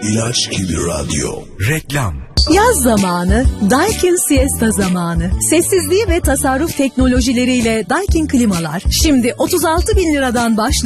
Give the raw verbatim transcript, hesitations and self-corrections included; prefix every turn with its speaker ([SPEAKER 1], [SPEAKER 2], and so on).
[SPEAKER 1] İlaç gibi radyo.
[SPEAKER 2] Reklam.
[SPEAKER 3] Yaz zamanı, Daikin Siesta zamanı. Sessizliği ve tasarruf teknolojileriyle Daikin klimalar şimdi otuz altı bin liradan başlıyor.